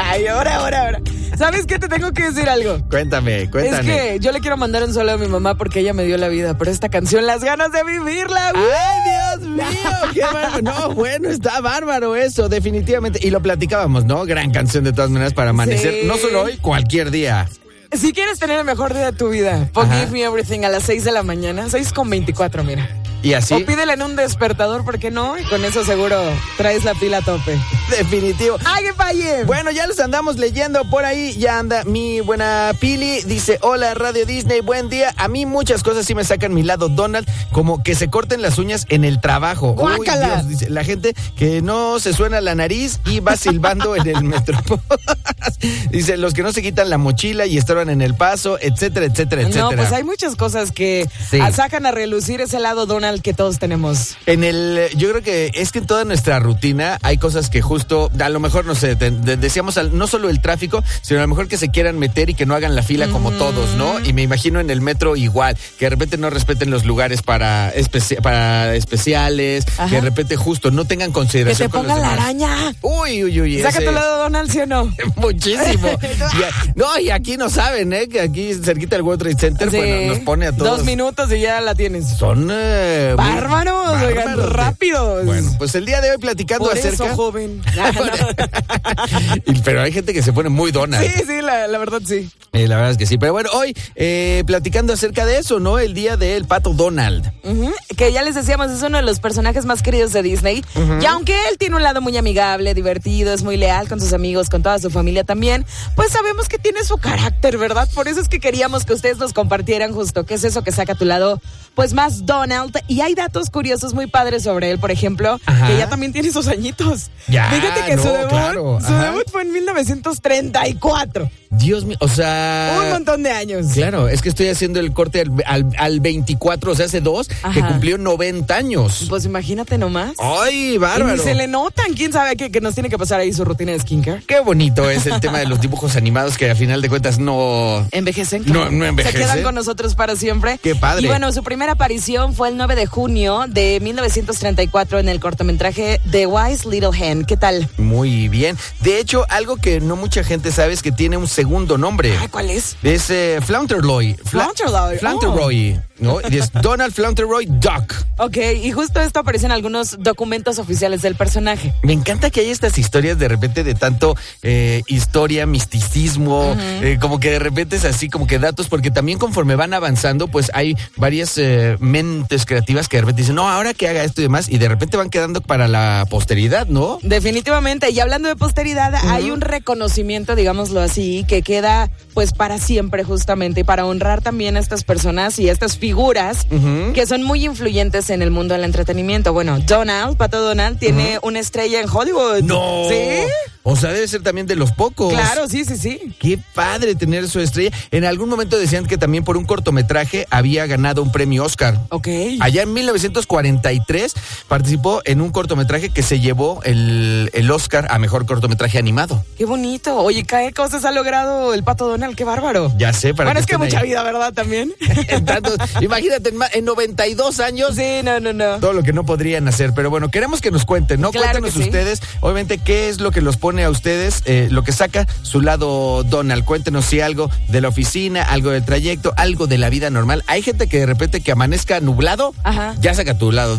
Ay, ahora. ¿Sabes qué? Te tengo que decir algo. Cuéntame. Es que yo le quiero mandar un saludo a mi mamá porque ella me dio la vida. Pero esta canción, las ganas de vivirla. ¡Ay, Dios mío! ¡Qué bárbaro! No, bueno, está bárbaro eso, definitivamente. Y lo platicábamos, ¿no? Gran canción de todas maneras para amanecer. Sí. No solo hoy, cualquier día. Si quieres tener el mejor día de tu vida, Give Me Everything a las 6 de la mañana. 6:24, mira. ¿Y así? O pídele en un despertador, ¿por qué no? Y con eso seguro traes la pila a tope. Definitivo. ¡Ay, que falle! Bueno, ya los andamos leyendo por ahí. Ya anda mi buena Pili. Dice, hola Radio Disney, buen día. A mí muchas cosas sí me sacan mi lado Donald, como que se corten las uñas en el trabajo. ¡Guácala! Uy, Dios, dice, la gente que no se suena la nariz y va silbando en el metro. Dice, los que no se quitan la mochila y estorban en el paso, etcétera, etcétera, etcétera. No, pues hay muchas cosas que sacan a relucir ese lado Donald que todos tenemos. Yo creo que es que en toda nuestra rutina hay cosas que justo, a lo mejor, no sé, decíamos no solo el tráfico, sino a lo mejor que se quieran meter y que no hagan la fila como todos, ¿no? Y me imagino en el metro igual, que de repente no respeten los lugares para especiales, que de repente justo no tengan consideración. Que te pongan la araña. Uy. Saca tu lado Donald, ¿sí o no? Muchísimo. Y aquí no saben, que aquí cerquita del World Trade Center, bueno, nos pone a todos. 2 minutos y ya la tienes. Son bárbaros, oigan, rápidos. Bueno, pues el día de hoy platicando por acerca. Eso, joven. Pero hay gente que se pone muy Donald. Sí, la verdad sí. La verdad es que sí. Pero bueno, hoy platicando acerca de eso, ¿no? El día del pato Donald. Que ya les decíamos, es uno de los personajes más queridos de Disney. Y aunque él tiene un lado muy amigable, divertido, es muy leal con sus amigos, con toda su familia también, pues sabemos que tiene su carácter, ¿verdad? Por eso es que queríamos que ustedes nos compartieran justo qué es eso que saca a tu lado, pues más Donald. Y hay datos curiosos muy padres sobre él, por ejemplo, que ya también tiene sus añitos. Ya, fíjate que su debut fue en 1934. Dios mío, o sea... Un montón de años. Claro, es que estoy haciendo el corte al 24, o sea, hace 2, que cumplió 90 años. Pues imagínate nomás. ¡Ay, bárbaro! Y ni se le notan, quién sabe que nos tiene que pasar ahí su rutina de skincare. Qué bonito es el tema de los dibujos animados que a final de cuentas no... Envejecen. No envejecen. Se quedan con nosotros para siempre. ¡Qué padre! Y bueno, su primera aparición fue el 9 de junio de 1934 en el cortometraje The Wise Little Hen. ¿Qué tal? Muy bien. De hecho, algo que no mucha gente sabe es que tiene un segundo nombre. Ay, ¿cuál es? Es Fauntleroy. Fauntleroy. ¿No? Y es Donald Fauntleroy Duck. Ok, y justo esto aparece en algunos documentos oficiales del personaje. Me encanta que hay estas historias de repente de tanto historia, misticismo, como que de repente es así, como que datos, porque también conforme van avanzando, pues hay varias mentes creativas que de repente dicen, no, ahora que haga esto y demás, y de repente van quedando para la posteridad, ¿no? Definitivamente, y hablando de posteridad, hay un reconocimiento, digámoslo así, que queda pues para siempre justamente, y para honrar también a estas personas y a estas figuras que son muy influyentes en el mundo del entretenimiento. Bueno, Pato Donald, tiene una estrella en Hollywood. ¡No! ¿Sí? O sea, debe ser también de los pocos. Claro, sí. Qué padre tener su estrella. En algún momento decían que también por un cortometraje había ganado un premio Oscar. Ok. Allá en 1943 participó en un cortometraje que se llevó el Oscar a mejor cortometraje animado. Qué bonito. Oye, ¿qué cosas ha logrado el Pato Donald? Qué bárbaro. Ya sé, para bueno, es que mucha ahí. vida, ¿verdad? También. Imagínate, en 92 años. Sí, no. Todo lo que no podrían hacer. Pero bueno, queremos que nos cuenten, ¿no? Claro. Cuéntanos ustedes, obviamente, qué es lo que los pone a ustedes, lo que saca su lado Donald. Cuéntenos si algo de la oficina, algo del trayecto, algo de la vida normal. Hay gente que de repente que amanezca nublado, ya saca tu lado